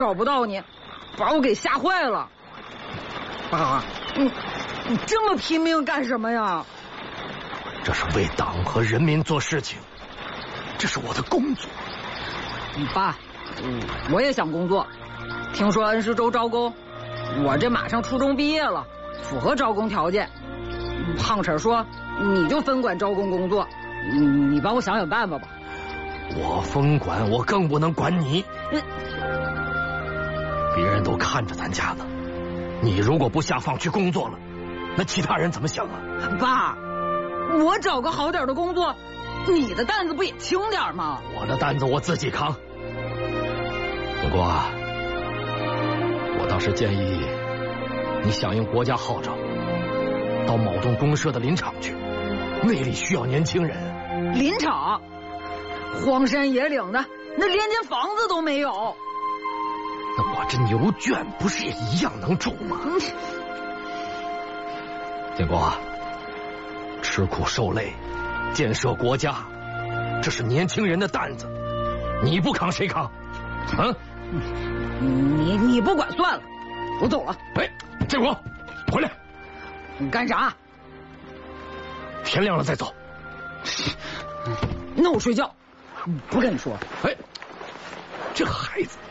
找不到你，把我给吓坏了。爸，你这么拼命干什么呀？ 这是为党和人民做事情，这是我的工作。 爸，我也想工作。听说恩施州招工，我这马上初中毕业了，符合招工条件。胖婶说你就分管招工工作，你帮我想想办法吧。 我分管，我更不能管你。别人都看着咱家呢，你如果不下放去工作了，那其他人怎么想啊？ 爸，我找个好点的工作，你的担子不也轻点吗？ 我的担子我自己扛。不过啊，我倒是建议你响应国家号召，到某栋公社的林场去，那里需要年轻人。 林场，荒山野岭的，那连间房子都没有。 那我这牛圈不是也一样能住吗？建国，吃苦受累，建设国家，这是年轻人的担子，你不扛谁扛？啊？ 你不管算了，我走了。 哎，建国，回来！ 你干啥？ 天亮了再走。 那我睡觉，不跟你说。 哎，这孩子。